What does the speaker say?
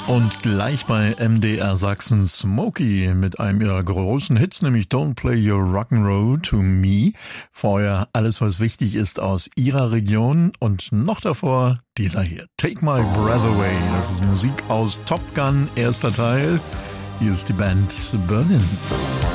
Und gleich bei MDR Sachsen Smokey mit einem ihrer großen Hits, nämlich Don't Play Your Rock'n'Roll to Me. Vorher alles, was wichtig ist aus ihrer Region und noch davor dieser hier, Take My Breath Away. Das ist Musik aus Top Gun, erster Teil. Hier ist die Band Berlin.